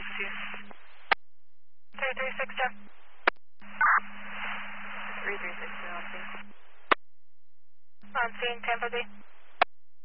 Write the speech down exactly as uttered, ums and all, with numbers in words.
base two. three three six two. three three six two on scene. On scene, Tampa Bay.